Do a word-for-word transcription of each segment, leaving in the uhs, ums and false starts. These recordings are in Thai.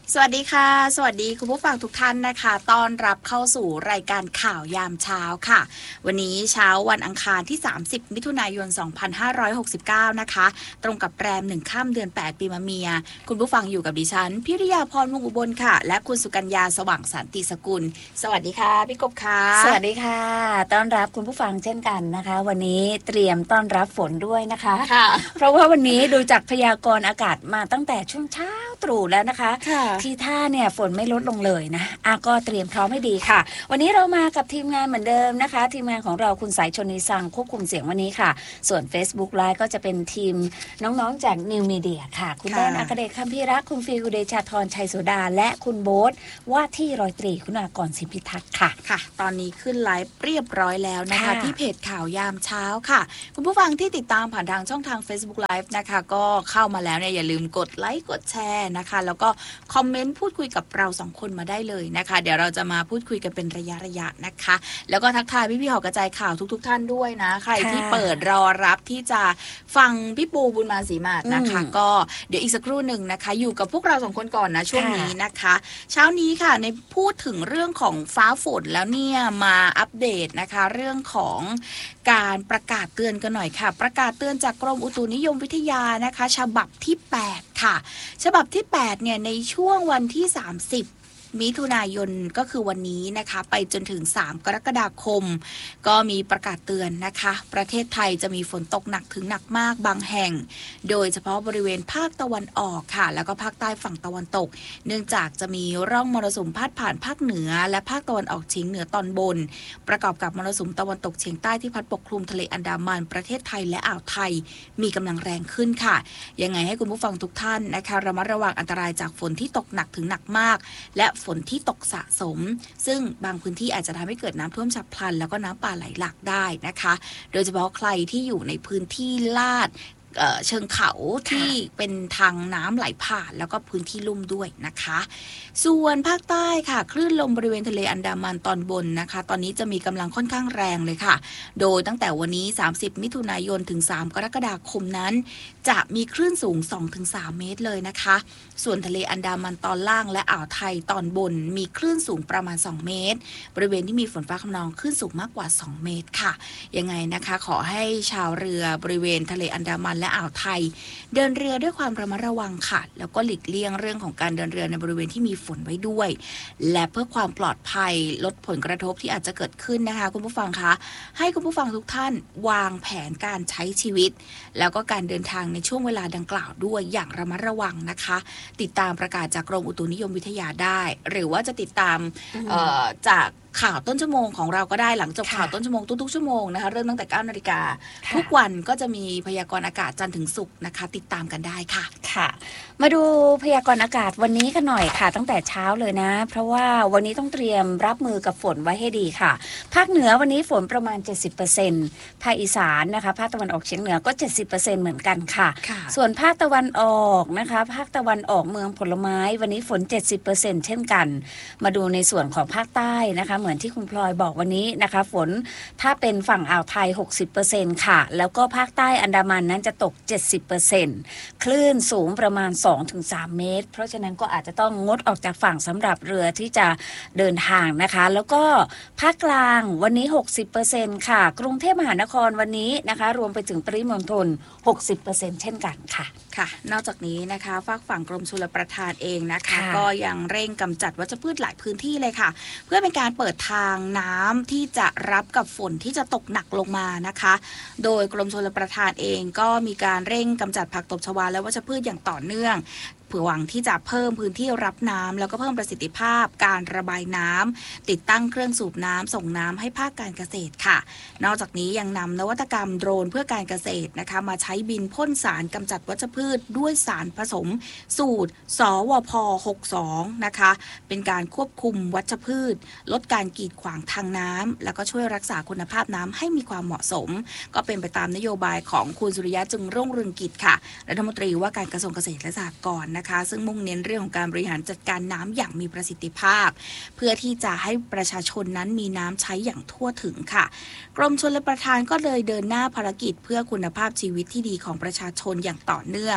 สวัสดีค่ะสวัสดีคุณผู้ฟังทุกท่านนะคะต้อนรับเข้าสู่รายการข่าวยามเช้าค่ะวันนี้เช้าวันอังคารที่สามสิบมิถุนายนสองพันห้าร้อยหกสิบเก้านะคะตรงกับแรมหนึ่งค่ำเดือนแปดปีมะเมียคุณผู้ฟังอยู่กับดิฉันพิริยาพรวงศ์อุบลค่ะและคุณสุกัญญาสว่างสันติสกุลสวัสดีค่ะพี่กบค่ะสวัสดีค่ะต้อนรับคุณผู้ฟังเช่นกันนะคะวันนี้เตรียมต้อนรับฝนด้วยนะคะค่ะเพราะว่าวันนี้ดูจากพยากรณ์อากาศมาตั้งแต่ช่วงเช้าตรู่แล้วนะคะที่ท่าเนี่ยฝนไม่ลดลงเลยนะอาก็เตรียมพร้อมให้ดีค่ะวันนี้เรามากับทีมงานเหมือนเดิมนะคะทีมงานของเราคุณสายชนิสังควบคุมเสียงวันนี้ค่ะส่วน Facebook Live ก็จะเป็นทีมน้องๆจาก New Media ค่ะคุณต้นอัคเดชคำพิรักคุณฟิลเดชาธรชัยโสดาและคุณโบ๊ทว่าที่ร้อยตรีคุณากรศิลพิทักษ์ค่ะค่ะตอนนี้ขึ้นไลฟ์เรียบร้อยแล้วนะคะที่เพจข่าวยามเช้าค่ะคุณผู้ฟังที่ติดตามผ่านทางช่องทาง Facebook Live นะคะก็เข้ามาแล้วเนี่ยอย่าลืมกดไลค์กดแชร์นะคะแล้วก็คอมเมนต์พูดคุยกับเราสองคนมาได้เลยนะคะเดี๋ยวเราจะมาพูดคุยกันเป็นระยะระยะนะคะแล้วก็ทักทายพี่พี่หอกระจายข่าวทุกๆ ท่านด้วยนะใครที่เปิดรอรับที่จะฟังพี่ปูบุญมาศรีมาศนะคะก็เดี๋ยวอีกสักครู่หนึ่งนะคะอยู่กับพวกเราสองคนก่อนนะช่วงนี้นะคะเช้านี้ค่ะในพูดถึงเรื่องของฟ้าฝนแล้วเนี่ยมาอัปเดตนะคะเรื่องของการประกาศเตือนกันหน่อยค่ะประกาศเตือนจากกรมอุตุนิยมวิทยานะคะฉบับที่แปดค่ะฉบับที่แปดเนี่ยในช่วงวันที่สามสิบมิถุนายนก็คือวันนี้นะคะไปจนถึงสามกรกฎาคมก็มีประกาศเตือนนะคะประเทศไทยจะมีฝนตกหนักถึงหนักมากบางแห่งโดยเฉพาะบริเวณภาคตะวันออกค่ะแล้วก็ภาคใต้ฝั่งตะวันตกเนื่องจากจะมีร่องมรสุมพาดผ่านภาคเหนือและภาคตะวันออกเฉียงเหนือตอนบนประกอบกับมรสุมตะวันตกเฉียงใต้ที่พัดปกคลุมทะเลอันดามันประเทศไทยและอ่าวไทยมีกำลังแรงขึ้นค่ะยังไงให้คุณผู้ฟังทุกท่านนะคะระมัดระวังอันตรายจากฝนที่ตกหนักถึงหนักมากและฝนที่ตกสะสมซึ่งบางพื้นที่อาจจะทำให้เกิดน้ำท่วมฉับพลันแล้วก็น้ำป่าไหลหลากได้นะคะโดยเฉพาะใครที่อยู่ในพื้นที่ลาดเชิงเขาที่เป็นทางน้ำไหลผ่านแล้วก็พื้นที่ลุ่มด้วยนะคะส่วนภาคใต้ค่ะคลื่นลมบริเวณทะเลอันดามันตอนบนนะคะตอนนี้จะมีกำลังค่อนข้างแรงเลยค่ะโดยตั้งแต่วันนี้สามสิบมิถุนายนถึงสามกรกฎาคมนั้นจะมีคลื่นสูง สองถึงสาม เมตรเลยนะคะส่วนทะเลอันดามันตอนล่างและอ่าวไทยตอนบนมีคลื่นสูงประมาณสองเมตรบริเวณที่มีฝนฟ้าคะนองคลื่นสูงมากกว่าสองเมตรค่ะยังไงนะคะขอให้ชาวเรือบริเวณทะเลอันดามันและอ่าวไทยเดินเรือด้วยความระมัดระวังค่ะแล้วก็หลีกเลี่ยงเรื่องของการเดินเรือในบริเวณที่มีฝนไว้ด้วยและเพื่อความปลอดภัยลดผลกระทบที่อาจจะเกิดขึ้นนะคะคุณผู้ฟังคะให้คุณผู้ฟังทุกท่านวางแผนการใช้ชีวิตแล้วก็การเดินทางในช่วงเวลาดังกล่าวด้วยอย่างระมัดระวังนะคะติดตามประกาศจากกรมอุตุนิยมวิทยาได้หรือว่าจะติดตามจากข่าวต้นชั่วโมงของเราก็ได้หลังจบข่าวต้นชั่วโมงทุกๆชั่วโมงนะคะเริ่มตั้งแต่เก้านาฬิกาทุกวันก็จะมีพยากรณ์อากาศจันทร์ถึงศุกร์นะคะติดตามกันได้ค่ะค่ะมาดูพยากรณ์อากาศวันนี้กันหน่อยค่ะตั้งแต่เช้าเลยนะเพราะว่าวันนี้ต้องเตรียมรับมือกับฝนไว้ให้ดีค่ะภาคเหนือวันนี้ฝนประมาณ เจ็ดสิบเปอร์เซ็นต์ ภาคอีสานนะคะภาคตะวันออกเฉียงเหนือก็ เจ็ดสิบเปอร์เซ็นต์ เหมือนกันค่ะส่วนภาคตะวันออกนะคะภาคตะวันออกเมืองผลไม้วันนี้ฝน เจ็ดสิบเปอร์เซ็นต์ เช่นกันมาดูในส่วนของภาคใต้นะคะเหมือนที่คุณพลอยบอกวันนี้นะคะฝนถ้าเป็นฝั่งอ่าวไทย หกสิบเปอร์เซ็นต์ ค่ะแล้วก็ภาคใต้อันดามันนั้นจะตก เจ็ดสิบเปอร์เซ็นต์ คลื่นสูงประมาณ สองถึงสาม เมตรเพราะฉะนั้นก็อาจจะต้องงดออกจากฝั่งสำหรับเรือที่จะเดินทางนะคะแล้วก็ภาคกลางวันนี้ หกสิบเปอร์เซ็นต์ ค่ะกรุงเทพมหานครวันนี้นะคะรวมไปถึงปริมณฑล หกสิบเปอร์เซ็นต์ เช่นกันค่ะค่ะนอกจากนี้นะคะฝากฝั่งกรมชลประทานเองนะคะก็ยังเร่งกำจัดวัชพืชหลายพื้นที่เลยค่ะเพื่อเป็นการเปิดทางน้ำที่จะรับกับฝนที่จะตกหนักลงมานะคะโดยกรมชลประทานเองก็มีการเร่งกำจัดผักตบชวาและวัชพืชอย่างต่อเนื่อง เพื่อหวังที่จะเพิ่มพื้นที่รับน้ำแล้วก็เพิ่มประสิทธิภาพการระบายน้ำติดตั้งเครื่องสูบน้ำส่งน้ำให้ภาคการเกษตรค่ะนอกจากนี้ยังนำนวัตกรรมโดรนเพื่อการเกษตรนะคะมาใช้บินพ่นสารกำจัดวัชพืชด้วยสารผสมสูตรสวพหกสิบสองนะคะเป็นการควบคุมวัชพืชลดการกีดขวางทางน้ำแล้วก็ช่วยรักษาคุณภาพน้ำให้มีความเหมาะสมก็เป็นไปตามนโยบายของคุณสุริยะจึงรุ่งเรืองกิจค่ะรัฐมนตรีว่าการกระทรวงเกษตรและสหกรณ์นะคะซึ่งมุ่งเน้นเรื่องของการบริหารจัดการน้ำอย่างมีประสิทธิภาพเพื่อที่จะให้ประชาชนนั้นมีน้ำใช้อย่างทั่วถึงค่ะกรมชลประทานก็เลยเดินหน้าภารกิจเพื่อคุณภาพชีวิตที่ดีของประชาชนอย่างต่อเนื่อง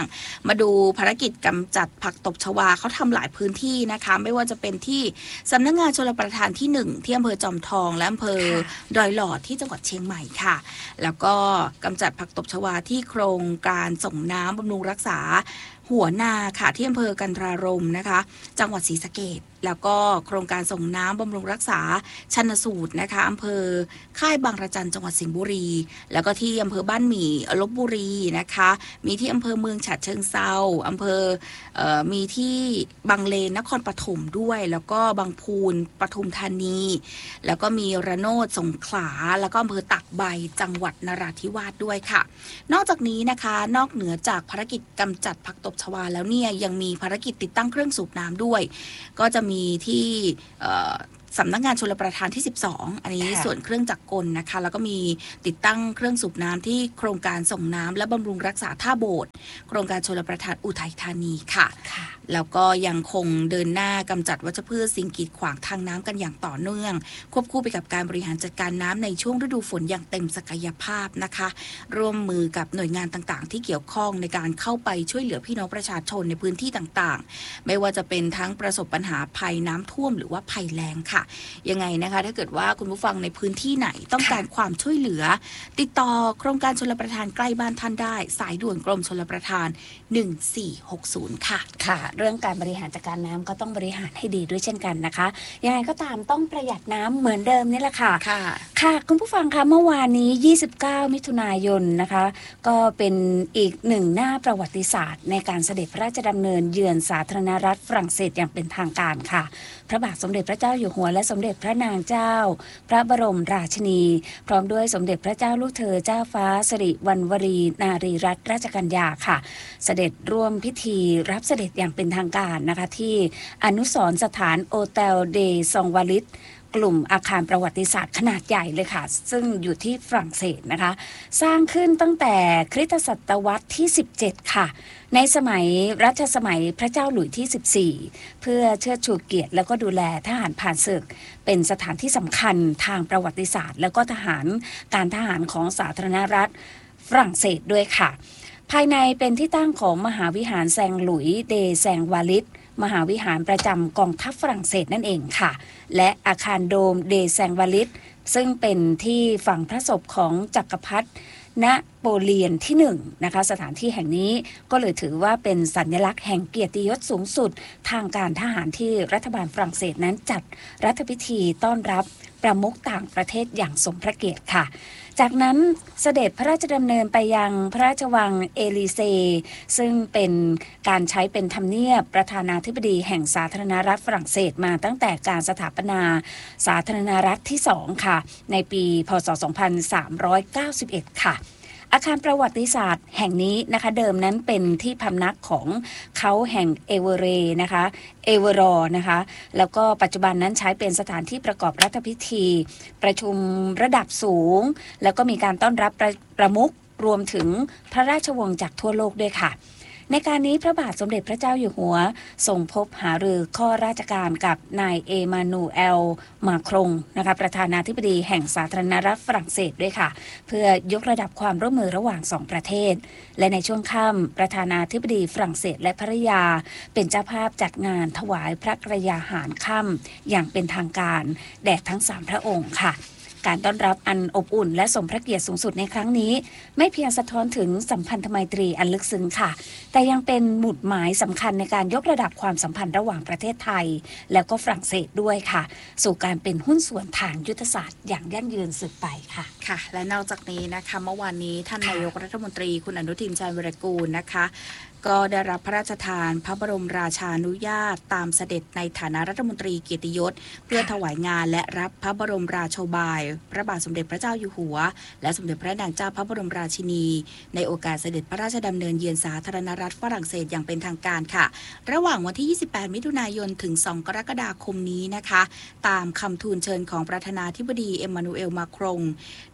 องมาดูภารกิจกำจัดผักตบชวาเขาทำหลายพื้นที่นะคะไม่ว่าจะเป็นที่สำนักงานชลประทานที่หนึ่งที่อำเภอจอมทองและอำเภอดอยหลอดที่จังหวัดเชียงใหม่ค่ะแล้วก็กำจัดผักตบชวาที่โครงการส่งน้ำบำรุงรักษาหัวนาค่ะที่อำเภอกันทรารมนะคะจังหวัดศรีสะเกษแล้วก็โครงการส่งน้ำบำรุงรักษาชันสูตรนะคะอำเภอค่ายบางระจันจังหวัดสิงห์บุรีแล้วก็ที่อำเภอบ้านหมี่ลพบุรีนะคะมีที่อำเภอเมืองฉะเชิงเทราอำเภอเอ่อมีที่บางเลนนครปฐมด้วยแล้วก็บางพูนปทุมธานีแล้วก็มีระโนดสงขลาแล้วก็อำเภอตักใบจังหวัดนราธิวาสด้วยค่ะนอกจากนี้นะคะนอกเหนือจากภารกิจกำจัดผักตบชวาแล้วเนี่ยยังมีภารกิจติดตั้งเครื่องสูบน้ำด้วยก็จะมีที่สำนักงานชลประทานที่สิบสองอันนี้ส่วนเครื่องจักรกลนะคะแล้วก็มีติดตั้งเครื่องสูบน้ำที่โครงการส่งน้ำและบำรุงรักษาท่าโบสถ์โครงการชลประทานอุทัยธานีค่ะแล้วก็ยังคงเดินหน้ากำจัดวัชพืชสิ่งกีดขวางทางน้ำกันอย่างต่อเนื่องควบคู่ไปกับการบริหารจัดการน้ำในช่วงฤดูฝนอย่างเต็มศักยภาพนะคะร่วมมือกับหน่วยงานต่างๆที่เกี่ยวข้องในการเข้าไปช่วยเหลือพี่น้องประชาชนในพื้นที่ต่างๆไม่ว่าจะเป็นทั้งประสบปัญหาภัยน้ำท่วมหรือว่าภัยแล้งค่ะยังไงนะคะถ้าเกิดว่าคุณผู้ฟังในพื้นที่ไหนต้องการความช่วยเหลือติดต่อโครงการชลประทานใกล้บ้านท่านได้สายด่วนกรมชลประทานหนึ่งสี่หกศูนย์ค่ะค่ะเรื่องการบริหารจัดการน้ำก็ต้องบริหารให้ดีด้วยเช่นกันนะคะยังไงก็ตามต้องประหยัดน้ำเหมือนเดิมนี่แหละค่ะค่ะค่ะคุณผู้ฟังคะเมื่อวานนี้ยี่สิบเก้ามิถุนายนนะคะก็เป็นอีกหนึ่งหน้าประวัติศาสตร์ในการเสด็จพระราชดำเนินเยือนสาธารณรัฐฝรั่งเศสอย่างเป็นทางการค่ะพระบาทสมเด็จพระเจ้าอยู่หัวและสมเด็จพระนางเจ้าพระบรมราชินีพร้อมด้วยสมเด็จพระเจ้าลูกเธอเจ้าฟ้าสิริวัณวรีนารีรัตนราชกัญญาค่ะเสด็จร่วมพิธีรับเสด็จอย่างเป็นทางการนะคะที่อนุสรณ์สถานโอเตลเดซองวาลิสกลุ่มอาคารประวัติศาสตร์ขนาดใหญ่เลยค่ะซึ่งอยู่ที่ฝรั่งเศสนะคะสร้างขึ้นตั้งแต่คริสตศตวรรษที่สิบเจ็ดค่ะในสมัยรัชสมัยพระเจ้าหลุยส์ที่สิบสี่เพื่อเชิดชูเกียรติแล้วก็ดูแลทหารผ่านศึกเป็นสถานที่สำคัญทางประวัติศาสตร์แล้วก็ทหารการทหารของสาธารณรัฐฝรั่งเศสด้วยค่ะภายในเป็นที่ตั้งของมหาวิหารแซงหลุยส์เดแซงวาลิสมหาวิหารประจำกองทัพฝรั่งเศสนั่นเองค่ะและอาคารโดมเดแซงวาลิสซึ่งเป็นที่ฝังพระศพของจักรพรรดินโปเลียนที่หนึ่งนะคะสถานที่แห่งนี้ก็เลยถือว่าเป็นสัญลักษณ์แห่งเกียรติยศสูงสุดทางการทหารที่รัฐบาลฝรั่งเศสนั้นจัดรัฐพิธีต้อนรับประมุขต่างประเทศอย่างสมพระเกียรติค่ะจากนั้นเสด็จพระราชดำเนินไปยังพระราชวังเอลิเซซึ่งเป็นการใช้เป็นทำเนียบประธานาธิบดีแห่งสาธารณรัฐฝรั่งเศสมาตั้งแต่การสถาปนาสาธารณรัฐที่สองค่ะในปีพ.ศ. สองพันสามร้อยเก้าสิบเอ็ดค่ะอาคารประวัติศาสตร์แห่งนี้นะคะเดิมนั้นเป็นที่พำนักของเขาแห่งเอเวเรนะคะเอเวรอนะคะแล้วก็ปัจจุบันนั้นใช้เป็นสถานที่ประกอบรัฐพิธีประชุมระดับสูงแล้วก็มีการต้อนรับประประมุขรวมถึงพระราชวงศ์จากทั่วโลกด้วยค่ะในการนี้พระบาทสมเด็จพระเจ้าอยู่หัวทรงพบหารือข้อราชการกับนายเอมานูเอลมาครงนะคะประธานาธิบดีแห่งสาธารณรัฐฝรั่งเศสด้วยค่ะเพื่อยกระดับความร่วมมือระหว่างสองประเทศและในช่วงค่ำประธานาธิบดีฝรั่งเศสและภริยาเป็นเจ้าภาพจัดงานถวายพระกรยาหารค่ำอย่างเป็นทางการแด่ทั้งสามพระองค์ค่ะการต้อนรับอันอบอุ่นและสมพระเกียรติสูงสุดในครั้งนี้ไม่เพียงสะท้อนถึงสัมพันธไมตรีอันลึกซึ้งค่ะแต่ยังเป็นหมุดหมายสำคัญในการยกระดับความสัมพันธ์ระหว่างประเทศไทยแล้วก็ฝรั่งเศสด้วยค่ะสู่การเป็นหุ้นส่วนทางยุทธศาสตร์อย่างยั่งยืนสืบไปค่ะค่ะและนอกจากนี้นะคะเมื่อวานนี้ท่านนายกรัฐมนตรีคุณอนุทินชาญวิรากูลนะคะก็ได้รับพระราชทานพระบรมราชานุญาตตามเสด็จในฐานะรัฐมนตรีเกียรติยศเพื่อถวายงานและรับพระบรมราโชบายพระบาทสมเด็จพระเจ้าอยู่หัวและสมเด็จพระนางเจ้าพระบรมราชินีในโอกาสเสด็จพระราชดำเนินเยือนสาธารณรัฐฝรั่งเศสอย่างเป็นทางการค่ะระหว่างวันที่ยี่สิบแปดมิถุนายนถึงสองกรกฎาคมนี้นะคะตามคำทูลเชิญของประธานาธิบดีเอ็มมานูเอลมาครง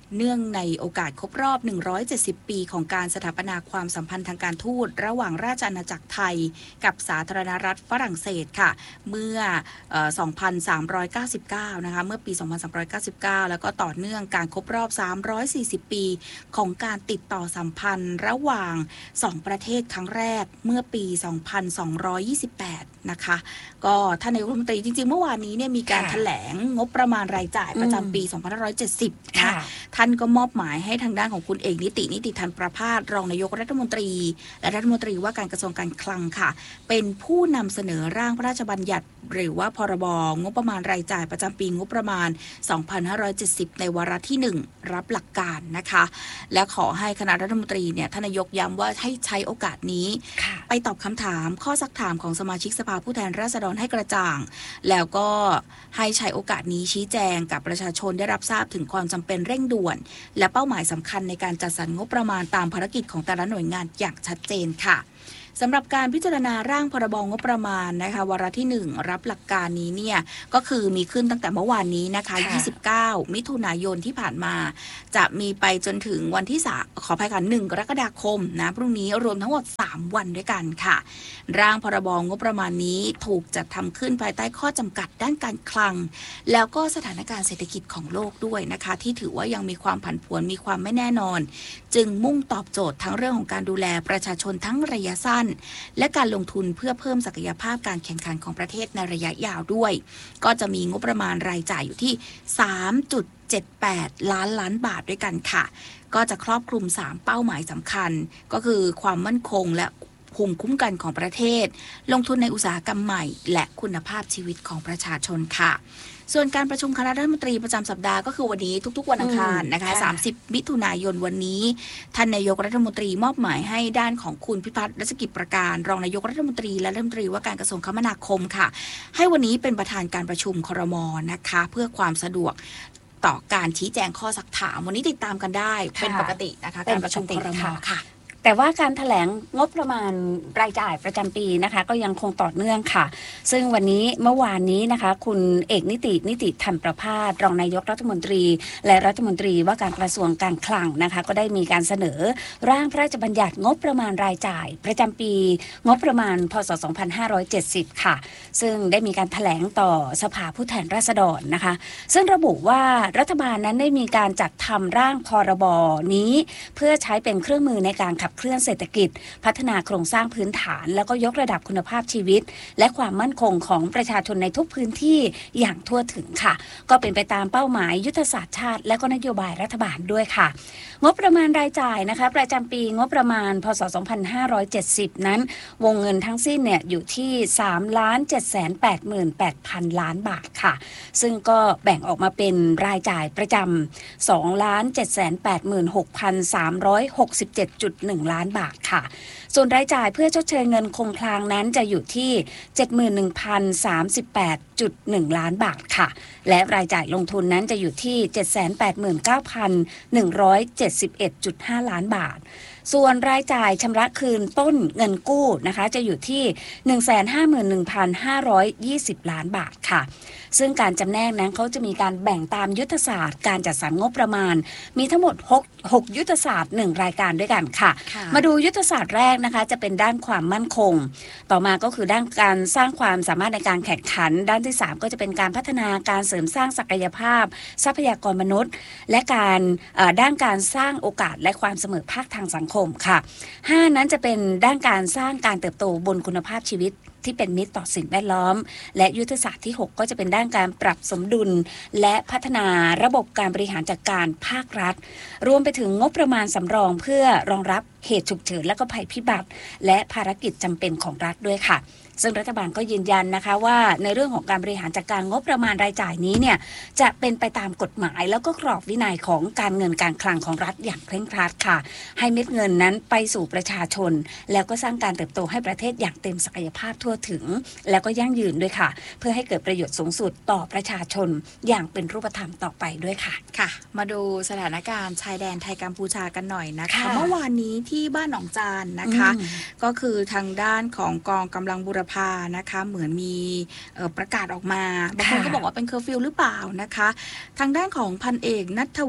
เนื่องในโอกาสครบรอบหนึ่งร้อยเจ็ดสิบปีของการสถาปนาความสัมพันธ์ทางการทูตระหว่างราชอาณาจักรไทยกับสาธารณรัฐฝรั่งเศสค่ะเมื่อเอ่อสองพันสามร้อยเก้าสิบเก้านะคะเมื่อปีสองพันสามร้อยเก้าสิบเก้าแล้วก็ต่อเนื่องการครบรอบสามร้อยสี่สิบปีของการติดต่อสัมพันธ์ระหว่างสองประเทศครั้งแรกเมื่อปีสองพันสองร้อยยี่สิบแปดนะคะก็ท่านนายกรัฐมนตรีจริงๆเมื่อวานนี้เนี่ยมีการแถลงงบประมาณรายจ่ายประจำปีสองพันห้าร้อยเจ็ดสิบนะท่านก็มอบหมายให้ทางด้านของคุณเอกนิตินิติธรประภาสรองนายกรัฐมนตรีและรัฐมนตรีว่าการกระทรวงการคลังค่ะเป็นผู้นำเสนอร่างพระราชบัญญัติหรือว่าพรบงบประมาณรายจ่ายประจำปีงบประมาณสองพันห้าร้อยเจ็ดสิบในวาระที่หนึ่งรับหลักการนะคะและขอให้คณะรัฐมนตรีเนี่ยท่านนายกย้ำว่าให้ใช้โอกาสนี้ไปตอบคำถามข้อซักถามของสมาชิกสภาผู้แทนราษฎรให้กระจ่างแล้วก็ให้ใช้โอกาสนี้ชี้แจงกับประชาชนได้รับทราบถึงความจำเป็นเร่งด่วนและเป้าหมายสำคัญในการจัดสรรงบประมาณตามภารกิจของแต่ละหน่วยงานอย่างชัดเจนค่ะสำหรับการพิจารณาร่างพรบงบประมาณนะคะวาระที่หนึ่งรับหลักการนี้เนี่ยก็คือมีขึ้นตั้งแต่เมื่อวานนี้นะคะยี่สิบเก้ามิถุนายนที่ผ่านมาจะมีไปจนถึงวันที่สามขออภัยค่ะหนึ่งกรกฎาคมนะพรุ่งนี้รวมทั้งหมดสามวันด้วยกันค่ะร่างพรบงบประมาณนี้ถูกจัดทำขึ้นภายใต้ข้อจำกัดด้านการคลังแล้วก็สถานการณ์เศรษฐกิจของโลกด้วยนะคะที่ถือว่ายังมีความผันผวนมีความไม่แน่นอนจึงมุ่งตอบโจทย์ทั้งเรื่องของการดูแลประชาชนทั้งระยะสั้นและการลงทุนเพื่อเพิ่มศักยภาพการแข่งขันของประเทศในระยะยาวด้วยก็จะมีงบประมาณรายจ่ายอยู่ที่ สามจุดเจ็ดแปด ล้านล้านบาทด้วยกันค่ะก็จะครอบคลุมสามเป้าหมายสำคัญก็คือความมั่นคงและภูมิคุ้มกันของประเทศลงทุนในอุตสาหกรรมใหม่และคุณภาพชีวิตของประชาชนค่ะส่วนการประชุมคณะรัฐมนตรีประจำสัปดาห์ก็คือวันนี้ทุกๆวันอังคารนะคะสามสิบมิถุนายนวันนี้ท่านนายกรัฐมนตรีมอบหมายให้ด้านของคุณพิพัฒน์รัชกิจประการรองนายกรัฐมนตรีและรัฐมนตรีว่าการกระทรวงคมนาคมค่ะให้วันนี้เป็นประธานการประชุมครม.นะคะเพื่อความสะดวกต่อการชี้แจงข้อซักถามวันนี้ติดตามกันได้เป็นปกตินะคะการประชุมครม.ค่ะแต่ว่าการแถลงงบประมาณรายจ่ายประจำปีนะคะก็ยังคงต่อเนื่องค่ะซึ่งวันนี้เมื่อวานนี้นะคะคุณเอกนิตินิติธรรมประภาสรองนายกรัฐมนตรีและรัฐมนตรีว่าการกระทรวงการคลังนะคะก็ได้มีการเสนอร่างพระราชบัญญัติงบประมาณรายจ่ายประจำปีงบประมาณพ.ศ. สองพันห้าร้อยเจ็ดสิบค่ะซึ่งได้มีการแถลงต่อสภาผู้แทนราษฎรนะคะซึ่งระบุว่ารัฐบาลนั้นได้มีการจัดทำร่างพรบนี้เพื่อใช้เป็นเครื่องมือในการขับเคลื่อนเศรษฐกิจพัฒนาโครงสร้างพื้นฐานแล้วก็ยกระดับคุณภาพชีวิตและความมั่นคงของประชาชนในทุกพื้นที่อย่างทั่วถึงค่ะก็เป็นไปตามเป้าหมายยุทธศาสตร์ชาติและก็นโยบายรัฐบาลด้วยค่ะงบประมาณรายจ่ายนะคะประจำปีงบประมาณพ.ศ. สองพันห้าร้อยเจ็ดสิบนั้นวงเงินทั้งสิ้นเนี่ยอยู่ที่ สามล้านเจ็ดแสนแปดหมื่นแปดพัน ล้านบาทค่ะซึ่งก็แบ่งออกมาเป็นรายจ่ายประจำ สองล้านเจ็ดแสนแปดหมื่นหกพันสามร้อยหกสิบเจ็ดจุดหนึ่ง ล้านบาทค่ะส่วนรายจ่ายเพื่อชดเชยเงินคงคลังนั้นจะอยู่ที่ เจ็ดหมื่นหนึ่งพันสามสิบแปดจุดหนึ่ง ล้านบาทค่ะและรายจ่ายลงทุนนั้นจะอยู่ที่ เจ็ดแสนแปดหมื่นเก้าพันหนึ่งร้อยเจ็ดสิบเอ็ดจุดห้า ล้านบาทส่วนรายจ่ายชำระคืนต้นเงินกู้นะคะจะอยู่ที่ หนึ่งแสนห้าหมื่นหนึ่งพันห้าร้อยยี่สิบ ล้านบาทค่ะซึ่งการจำแนกนั้นเขาจะมีการแบ่งตามยุทธศาสตร์การจัดสรรงบประมาณมีทั้งหมดหก หกยุทธศาสตร์หนึ่งรายการด้วยกันค่ะมาดูยุทธศาสตร์แรกนะคะจะเป็นด้านความมั่นคงต่อมาก็คือด้านการสร้างความสามารถในการแข่งขันด้านที่สามก็จะเป็นการพัฒนาการเสริมสร้างศักยภาพทรัพยากรมนุษย์และการด้านการสร้างโอกาสและความเสมอภาคทางสังคมค่ะห้านั้นจะเป็นด้านการสร้างการเติบโตบนคุณภาพชีวิตที่เป็นมิตรต่อสิ่งแวดล้อมและยุทธศาสตร์ที่หกก็จะเป็นด้านการปรับสมดุลและพัฒนาระบบการบริหารจัดการภาครัฐรวมไปถึงงบประมาณสำรองเพื่อรองรับเหตุฉุกเฉินและก็ภัยพิบัติและภารกิจจำเป็นของรัฐด้วยค่ะซึ่งรัฐบาลก็ยืนยันนะคะว่าในเรื่องของการบริหารจัดการงบประมาณรายจ่ายนี้เนี่ยจะเป็นไปตามกฎหมายแล้วก็กรอบวินัยของการเงินการคลังของรัฐอย่างเคร่งครัดค่ะให้เม็ดเงินนั้นไปสู่ประชาชนแล้วก็สร้างการเติบโตให้ประเทศอย่างเต็มศักยภาพทั่วถึงแล้วก็ยั่งยืนด้วยค่ะเพื่อให้เกิดประโยชน์สูงสุดต่อประชาชนอย่างเป็นรูปธรรมต่อไปด้วยค่ะค่ะมาดูสถานการณ์ชายแดนไทยกัมพูชากันหน่อยนะคะเมื่อวานนี้ที่บ้านหนองจานนะคะก็คือทางด้านของกองกำลังบูรพานะคะเหมือนมีประกาศออกมาบางคนก็บอกว่าเป็นเคอร์ฟิวหรือเปล่านะคะทางด้านของพันเอกณัฐวุฒิ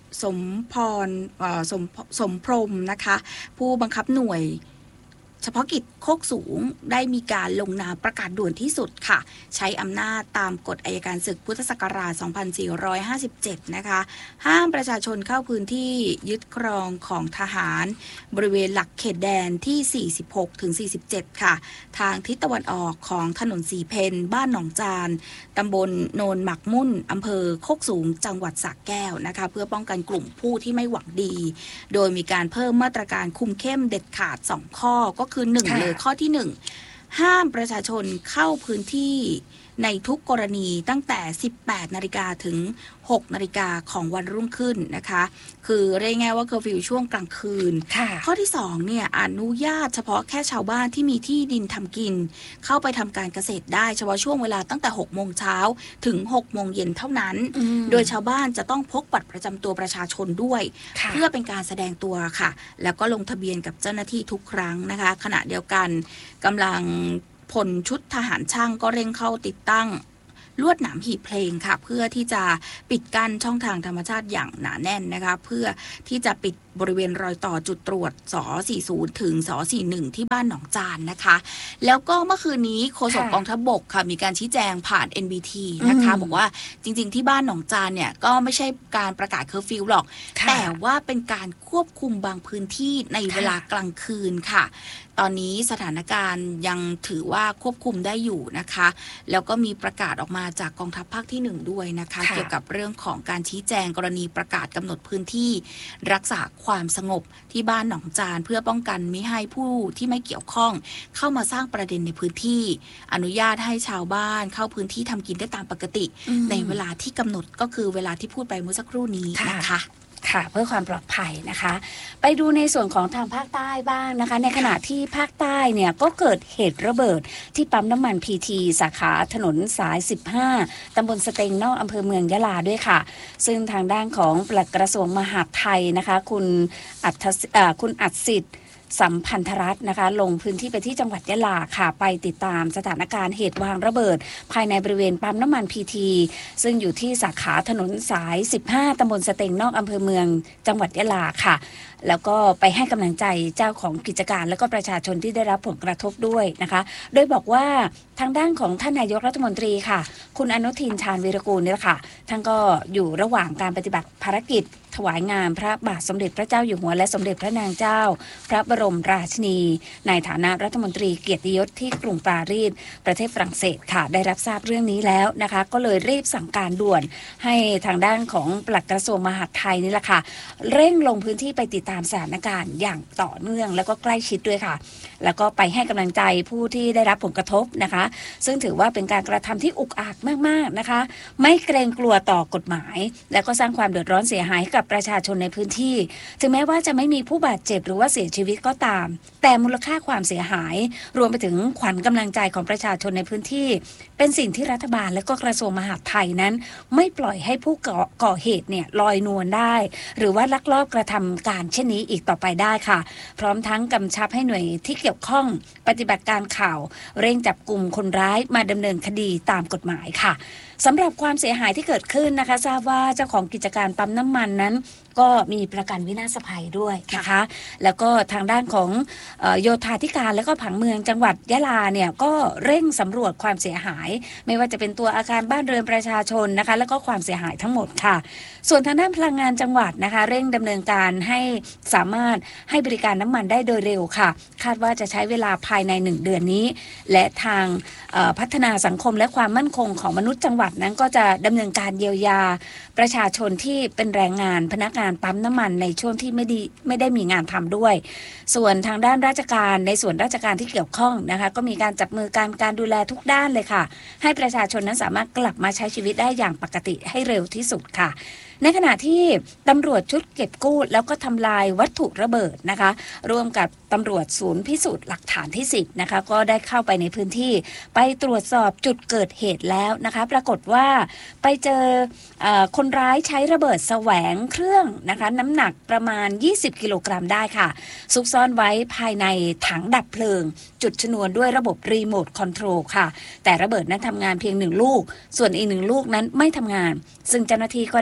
สมพรสมสมพรมนะคะผู้บังคับหน่วยเฉพาะกิจโคกสูงได้มีการลงนามประกาศด่วนที่สุดค่ะใช้อำนาจตามกฎอัยการศึกพุทธศักราช สองพันสี่ร้อยห้าสิบเจ็ด นะคะห้ามประชาชนเข้าพื้นที่ยึดครองของทหารบริเวณหลักเขตแดนที่ สี่สิบหกถึงสี่สิบเจ็ด ค่ะทางทิศตะวันออกของถนนสีเพนบ้านหนองจานตำบลโนนหมักมุ่นอำเภอโคกสูงจังหวัดสระแก้วนะคะเพื่อป้องกันกลุ่มผู้ที่ไม่หวังดีโดยมีการเพิ่มมาตรการคุมเข้มเด็ดขาดสองข้อก็คือหนึ่งเลยข้อที่หนึ่งห้ามประชาชนเข้าพื้นที่ในทุกกรณีตั้งแต่ สิบแปดนาฬิกาถึง หกนาฬิกาของวันรุ่งขึ้นนะคะคือเรียกง่ายว่าเคอร์ฟิวช่วงกลางคืนข้อที่สองเนี่ยอนุญาตเฉพาะแค่ชาวบ้านที่มีที่ดินทำกินเข้าไปทำการเกษตรได้เฉพาะช่วงเวลาตั้งแต่หกโมงเช้าถึงหกโมงเย็นเท่านั้นโดยชาวบ้านจะต้องพกบัตรประจำตัวประชาชนด้วยเพื่อเป็นการแสดงตัวค่ะแล้วก็ลงทะเบียนกับเจ้าหน้าที่ทุกครั้งนะคะขณะเดียวกันกำลังพลชุดทหารช่างก็เร่งเข้าติดตั้งลวดหนามหีบเพลงค่ะเพื่อที่จะปิดกั้นช่องทางธรรมชาติอย่างหนาแน่นนะคะเพื่อที่จะปิดบริเวณรอยต่อจุดตรวจส สี่สิบ ถึงส สี่สิบเอ็ด ที่บ้านหนองจานนะคะแล้วก็เมื่อคืนนี้โฆษกกองทัพบกค่ะมีการชี้แจงผ่าน เอ็น บี ที นะคะบอกว่าจริงๆที่บ้านหนองจานเนี่ยก็ไม่ใช่การประกาศเคอร์ฟิวหรอกแต่ว่าเป็นการควบคุมบางพื้นที่ในเวลากลางคืนค่ะตอนนี้สถานการณ์ยังถือว่าควบคุมได้อยู่นะคะแล้วก็มีประกาศออกมาจากกองทัพภาคที่หนึ่งด้วยนะคะเกี่ยวกับเรื่องของการชี้แจงกรณีประกาศกำหนดพื้นที่รักษาความสงบที่บ้านหนองจานเพื่อป้องกันไม่ให้ผู้ที่ไม่เกี่ยวข้องเข้ามาสร้างประเด็นในพื้นที่อนุญาตให้ชาวบ้านเข้าพื้นที่ทำกินได้ตามปกติในเวลาที่กำหนดก็คือเวลาที่พูดไปเมื่อสักครู่นี้นะคะค่ะเพื่อความปลอดภัยนะคะไปดูในส่วนของทางภาคใต้บ้างนะคะในขณะที่ภาคใต้เนี่ยก็เกิดเหตุระเบิดที่ปั๊มน้ำมันพีทีสาขาถนนสายสิบห้าตำบลสเตงนอกอำเภอเมืองยะลาด้วยค่ะซึ่งทางด้านของปลัดกระทรวงมหาดไทยนะคะคุณอัศคุณอัศสิทธิ์สัมพันธรัตน์นะคะลงพื้นที่ไปที่จังหวัดยะลาค่ะไปติดตามสถานการณ์เหตุวางระเบิดภายในบริเวณปั๊มน้ำมันพีทีซึ่งอยู่ที่สาขาถนนสายสิบห้าตำบลสเตงนอกอำเภอเมืองจังหวัดยะลาค่ะแล้วก็ไปให้กำลังใจเจ้าของกิจการและก็ประชาชนที่ได้รับผลกระทบด้วยนะคะโดยบอกว่าทางด้านของท่านนายกรัฐมนตรีค่ะคุณอนุทินชาญวีรกูลนี่แหละค่ะท่านก็อยู่ระหว่างการปฏิบัติภารกิจถวายงานพระบาทสมเด็จพระเจ้าอยู่หัวและสมเด็จพระนางเจ้าพระบรมราชินีในฐานะรัฐมนตรีเกียรติยศที่กรุงปารีสประเทศฝรั่งเศสค่ะได้รับทราบเรื่องนี้แล้วนะคะก็เลยรีบสั่งการด่วนให้ทางด้านของปลัดกระทรวงมหาดไทยนี่แหละค่ะเร่งลงพื้นที่ไปติดตามสถานการณ์อย่างต่อเนื่องแล้วก็ใกล้ชิดด้วยค่ะแล้วก็ไปให้กำลังใจผู้ที่ได้รับผลกระทบนะคะซึ่งถือว่าเป็นการกระทำที่อุกอาจมากๆนะคะไม่เกรงกลัวต่อกฎหมายและก็สร้างความเดือดร้อนเสียหายให้กับประชาชนในพื้นที่ถึงแม้ว่าจะไม่มีผู้บาดเจ็บหรือว่าเสียชีวิตก็ตามแต่มูลค่าความเสียหายรวมไปถึงขวัญกำลังใจของประชาชนในพื้นที่เป็นสิ่งที่รัฐบาลและก็กระทรวงมหาดไทยนั้นไม่ปล่อยให้ผู้ก่อก่อเหตุเนี่ยลอยนวลได้หรือว่าลักลอบกระทำการเช่นนี้อีกต่อไปได้ค่ะพร้อมทั้งกำชับให้หน่วยที่เกี่ยวข้องปฏิบัติการข่าวเร่งจับกลุ่มคนร้ายมาดำเนินคดีตามกฎหมายค่ะสำหรับความเสียหายที่เกิดขึ้นนะคะทราบว่าเจ้าของกิจการปั๊มน้ำมันนั้นก็มีประกันวินาศภัยด้วยนะคะแล้วก็ทางด้านของเอ่อโยธาธิการและก็ผังเมืองจังหวัดยะลาเนี่ยก็เร่งสำรวจความเสียหายไม่ว่าจะเป็นตัวอาคารบ้านเรือนประชาชนนะคะแล้วก็ความเสียหายทั้งหมดค่ะส่วนทางด้านพลังงานจังหวัดนะคะเร่งดำเนินการให้สามารถให้บริการน้ำมันได้โดยเร็วค่ะคาดว่าจะใช้เวลาภายในหนึ่งเดือนนี้และทางพัฒนาสังคมและความมั่นคงของมนุษย์จังหวัดนั้นก็จะดำเนินการเยียวยาประชาชนที่เป็นแรงงานพนักงานปั๊มน้ำมันในช่วงที่ไม่ได้ไม่ได้มีงานทำด้วยส่วนทางด้านราชการในส่วนราชการที่เกี่ยวข้องนะคะก็มีการจับมือการการดูแลทุกด้านเลยค่ะให้ประชาชนนั้นสามารถกลับมาใช้ชีวิตได้อย่างปกติให้เร็วที่สุดค่ะในขณะที่ตำรวจชุดเก็บกู้แล้วก็ทำลายวัตถุระเบิดนะคะร่วมกับตำรวจศูนย์พิสูจน์หลักฐานที่สิบนะคะก็ได้เข้าไปในพื้นที่ไปตรวจสอบจุดเกิดเหตุแล้วนะคะปรากฏว่าไปเจอเอ่อคนร้ายใช้ระเบิดแสวงเครื่องนะคะน้ำหนักประมาณยี่สิบกิโลกรัมได้ค่ะซุกซ่อนไว้ภายในถังดับเพลิงจุดชนวนด้วยระบบรีโมทคอนโทรลค่ะแต่ระเบิดนั้นทำงานเพียงหนึ่งลูกส่วนอีกหนึ่งลูกนั้นไม่ทำงานซึ่งเจ้าหน้าที่ก็ได้ทำการ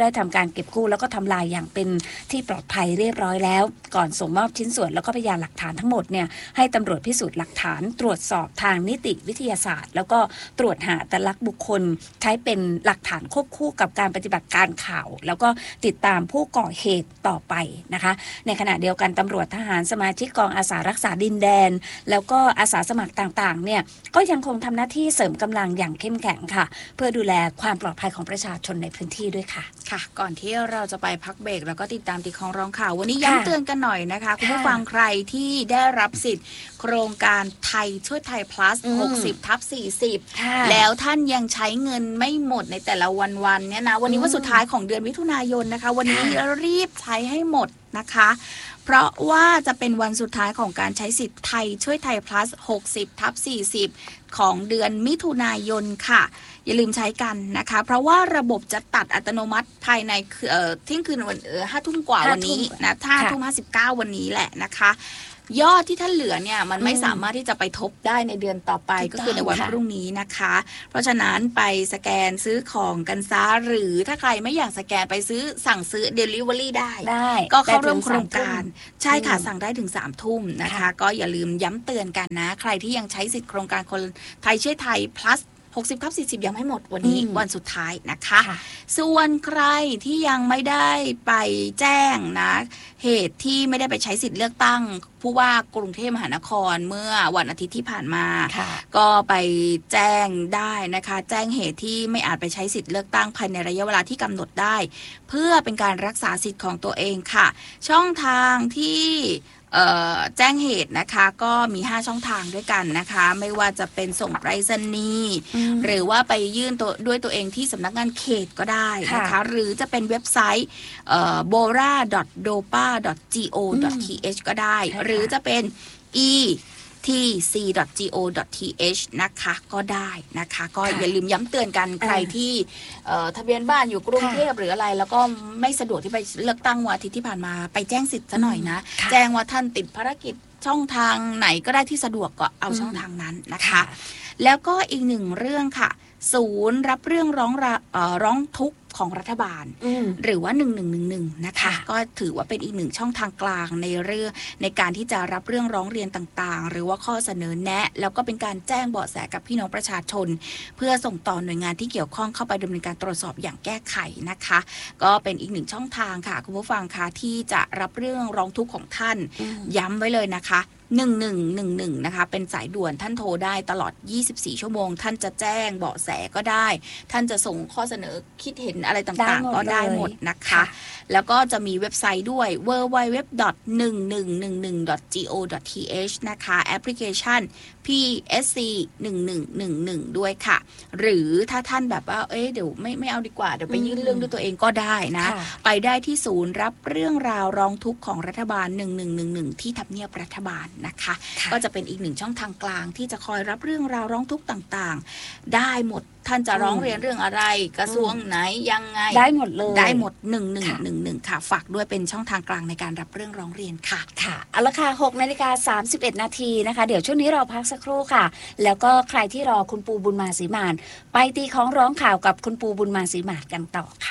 การเก็บกู้แล้วก็ทำลายอย่างเป็นที่ปลอดภัยเรียบร้อยแล้วก่อนส่งมอบชิ้นส่วนแล้วก็พยานหลักฐานทั้งหมดเนี่ยให้ตำรวจพิสูจน์หลักฐานตรวจสอบทางนิติวิทยาศาสตร์แล้วก็ตรวจหาอัตลักษณ์บุคคลใช้เป็นหลักฐานควบคู่กับการปฏิบัติการข่าวแล้วก็ติดตามผู้ก่อเหตุต่อไปนะคะในขณะเดียวกันตำรวจทหารสมาชิกกองอาสารักษาดินแดนแล้วก็อาสาสมัครต่างๆเนี่ยก็ยังคงทำหน้าที่เสริมกำลังอย่างเข้มแข็งค่ะเพื่อดูแลความปลอดภัยของประชาชนในพื้นที่ด้วยค่ะค่ะก่อนที่เราจะไปพักเบรกแล้วก็ติดตามติดของร้องข่าววันนี้ย้ำเตือนกันหน่อยนะคะคุณผู้ฟังใครที่ได้รับสิทธิ์โครงการไทยช่วยไทย plus หกสิบทับสี่สิบแล้วท่านยังใช้เงินไม่หมดในแต่ละวันๆเนี่ยนะวันนี้วันสุดท้ายของเดือนมิถุนายนนะคะวันนี้รีบใช้ให้หมดนะคะเพราะว่าจะเป็นวันสุดท้ายของการใช้สิทธิ์ไทยช่วยไทย plus หกสิบทับสี่สิบของเดือนมิถุนายนค่ะอย่าลืมใช้กันนะคะเพราะว่าระบบจะตัดอัตโนมัติภายในเอ่อเที่ยงคืนวันเออห้าทุ่มกว่าวันนี้นะห้าทุ่มห้าสิบเก้าวันนี้แหละนะคะยอดที่ท่านเหลือเนี่ยมันไม่สามารถที่จะไปทบได้ในเดือนต่อไปก็คือในวันพรุ่งนี้นะคะเพราะฉะนั้นไปสแกนซื้อของกันซะหรือถ้าใครไม่อยากสแกนไปซื้อสั่งซื้อ Delivery ได้ก็เข้าร่วมโครงการใช่ค่ะสั่งได้ถึงสามทุ่มนะคะก็อย่าลืมย้ำเตือนกันนะใครที่ยังใช้สิทธิโครงการคนไทยช่วยไทย plusหกสิบทับสี่สิบยังไม่หมดวันนี้วันสุดท้ายนะคะส่วนใครที่ยังไม่ได้ไปแจ้งนะเหตุที่ไม่ได้ไปใช้สิทธิ์เลือกตั้งผู้ว่ากรุงเทพมหานครเมื่อวันอาทิตย์ที่ผ่านมาก็ไปแจ้งได้นะคะแจ้งเหตุที่ไม่อาจไปใช้สิทธิ์เลือกตั้งภายในระยะเวลาที่กำหนดได้เพื่อเป็นการรักษาสิทธิ์ของตัวเองค่ะช่องทางที่แจ้งเหตุนะคะก็มีห้าช่องทางด้วยกันนะคะไม่ว่าจะเป็นส่งไปรษณีย์หรือว่าไปยื่นตัวด้วยตัวเองที่สำนักงานเขตก็ได้นะคะหรือจะเป็นเว็บไซต์ โบรา ดอท โดปา ดอท จี โอ ดอท ที เอช ก็ได้หรือจะเป็น e ที่ ซี ดอท จี โอ ดอท ที เอช นะคะก็ได้นะคะก็อย่าลืมย้ำเตือนกันใครที่ทะเบียนบ้านอยู่กรุงเทพหรืออะไรแล้วก็ไม่สะดวกที่ไปเลือกตั้งวันอาทิตย์ที่ผ่านมาไปแจ้งสิทธิ์ซะหน่อยนะแจ้งว่าท่านติดภารกิจช่องทางไหนก็ได้ที่สะดวกก็เอาช่องทางนั้นนะคะแล้วก็อีกหนึ่งเรื่องค่ะศูนย์รับเรื่องร้องร้องทุกข์ของรัฐบาลหรือว่าหนึ่งหนึ่งหนึ่งหนึ่งนะคะก็ถือว่าเป็นอีกหนึ่งช่องทางกลางในเรื่องในการที่จะรับเรื่องร้องเรียนต่างๆหรือว่าข้อเสนอแนะแล้วก็เป็นการแจ้งเบาะแสกับพี่น้องประชาชนเพื่อส่งต่อหน่วยงานที่เกี่ยวข้องเข้าไปดำเนินการตรวจสอบอย่างแก้ไขนะคะก็เป็นอีกหนึ่งช่องทางค่ะคุณผู้ฟังคะที่จะรับเรื่องร้องทุกข์ของท่านย้ำไว้เลยนะคะหนึ่งหนึ่งหนึ่งหนึ่งนะคะเป็นสายด่วนท่านโทรได้ตลอดยี่สิบสี่ชั่วโมงท่านจะแจ้งเบาะแสก็ได้ท่านจะส่งข้อเสนอคิดเห็นอะไรต่างๆก็ได้หมดนะคะแล้วก็จะมีเว็บไซต์ด้วย ดับเบิลยู ดับเบิลยู ดับเบิลยู ดอท หนึ่งหนึ่งหนึ่งหนึ่ง ดอท จี โอ ดอท ที เอช นะคะแอปพลิเคชัน พี เอส ซี หนึ่งหนึ่งหนึ่งหนึ่งด้วยค่ะหรือถ้าท่านแบบว่าเอ๊ะเดี๋ยวไม่ไม่เอาดีกว่าเดี๋ยวไปยื่นเรื่องด้วยตัวเองก็ได้นะไปได้ที่ศูนย์รับเรื่องราวร้องทุกข์ของรัฐบาลหนึ่งหนึ่งหนึ่งหนึ่งที่ทำเนียบรัฐบาลนะคะก็จะเป็นอีกหนึ่งช่องทางกลางที่จะคอยรับเรื่องราวร้องทุกข์ต่างๆได้หมดท่านจะร้องเรียนเรื่องอะไรกระทรวงไหนยังไงได้หมดเลยได้หมดหนึ่งหนึ่งหนึ่งหนึ่งค่ะฝากด้วยเป็นช่องทางกลางในการรับเรื่องร้องเรียนค่ะค่ะเอาละค่ะหกนาฬิกาสามสิบเอ็ดนาทีนะคะเดี๋ยวช่วงนี้เราพักสักครู่ค่ะแล้วก็ใครที่รอคุณปูบุญมาศรีมานไปตีของร้องข่าวกับคุณปูบุญมาศรีมานกันต่อค่ะ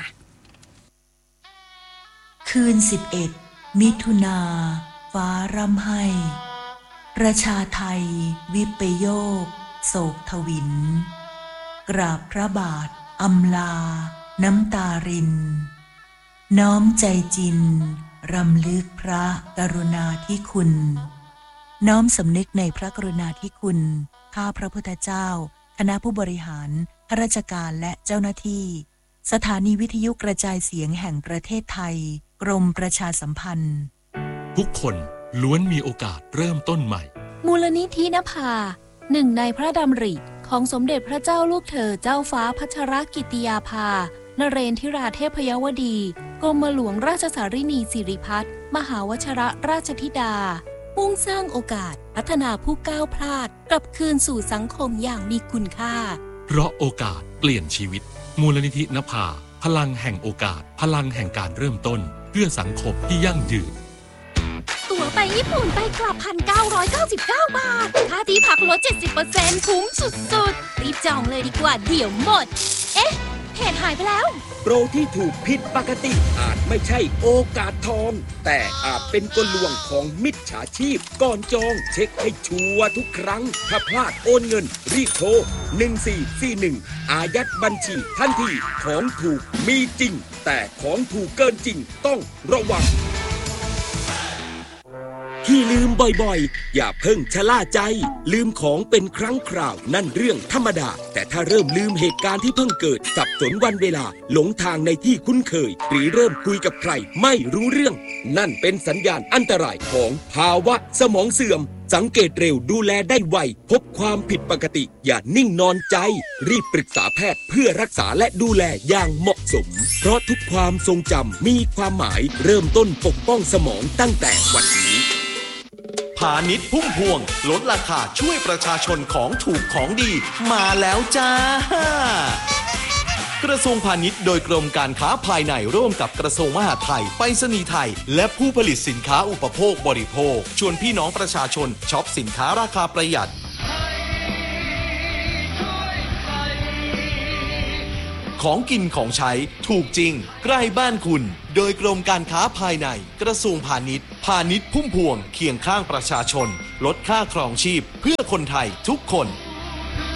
คืนสิบเอ็ดมิถุนาฟ้าร่ำไห้ประชาไทยวิปโยคโศกทวินกราบพระบาทอำลาน้ำตารินน้อมใจจินรำลึกพระกรุณาธิคุณน้อมสำนึกในพระกรุณาธิคุณข้าพระพุทธเจ้าคณะผู้บริหารข้าราชการและเจ้าหน้าที่สถานีวิทยุกระจายเสียงแห่งประเทศไทยกรมประชาสัมพันธ์ทุกคนล้วนมีโอกาสเริ่มต้นใหม่มูลนิธินภาหนึ่งในพระดำริของสมเด็จพระเจ้าลูกเธอเจ้าฟ้าพัชรกิติยาภานเรนทิราเทพยวดีกรมหลวงราชสารินีสิริพัฒน์มหาวชิรราชธิดามุ่งสร้างโอกาสพัฒนาผู้ก้าวพลาดกลับคืนสู่สังคมอย่างมีคุณค่าเพราะโอกาสเปลี่ยนชีวิตมูลนิธินภาพลังแห่งโอกาสพลังแห่งการเริ่มต้นเพื่อสังคมที่ยั่งยืนตั๋วไปญี่ปุ่นไปกลับ หนึ่งพันเก้าร้อยเก้าสิบเก้า บาทค่าที่พักลด เจ็ดสิบเปอร์เซ็นต์ คุ้มสุดๆรีบจองเลยดีกว่าเดี๋ยวหมดเอ๊ะแพเพจหายไปแล้วโปรที่ถูกผิดปกติอาจไม่ใช่โอกาสทองแต่อาจเป็นกลลวงของมิจฉาชีพก่อนจองเช็คให้ชัวร์ทุกครั้งถ้าพลาดโอนเงินรีบโทรหนึ่งสี่สี่หนึ่งอายัดบัญชีทันทีของถูกมีจริงแต่ของถูกเกินจริงต้องระวังที่ลืมบ่อยๆอย่าเพิ่งชะล่าใจลืมของเป็นครั้งคราวนั่นเรื่องธรรมดาแต่ถ้าเริ่มลืมเหตุการณ์ที่เพิ่งเกิดสับสนวันเวลาหลงทางในที่คุ้นเคยหรือเริ่มคุยกับใครไม่รู้เรื่องนั่นเป็นสัญญาณอันตรายของภาวะสมองเสื่อมสังเกตเร็วดูแลได้ไวพบความผิดปกติอย่านิ่งนอนใจรีบปรึกษาแพทย์เพื่อรักษาและดูแลอย่างเหมาะสมเพราะทุกความทรงจำมีความหมายเริ่มต้นปกป้องสมองตั้งแต่วันนี้พาณิชย์พุ่มพวงลดราคาช่วยประชาชนของถูกของดีมาแล้วจ้ากระทรวงพาณิชย์โดยกรมการค้าภายในร่วมกับกระทรวงมหาดไทยไปรษณีย์ไทยและผู้ผลิตสินค้าอุปโภคบริโภคชวนพี่น้องประชาชนช็อปสินค้าราคาประหยัดของกินของใช้ถูกจริงใกล้บ้านคุณโดยกรมการค้าภายในกระทรวงพาณิชย์พาณิชย์พุ่มพวงเคียงข้างประชาชนลดค่าครองชีพเพื่อคนไทยทุกคน